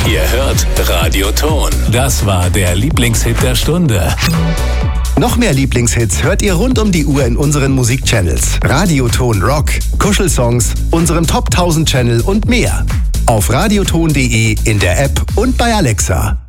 Ihr hört Radio Ton. Das war der Lieblingshit der Stunde. Noch mehr Lieblingshits hört ihr rund um die Uhr in unseren Musikchannels. Radio Ton Rock, Kuschelsongs, unserem Top 1000 Channel und mehr. Auf radioton.de, in der App und bei Alexa.